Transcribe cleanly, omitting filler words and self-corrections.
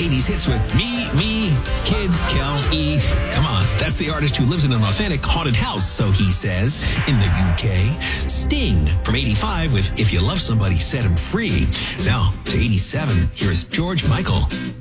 80s hits with Me, Kid, Kel, E. Come on, that's the artist who lives in an authentic haunted house, so he says, in the UK. Sting from 85 with If You Love Somebody, Set 'Em Free. Now to 87, here's George Michael.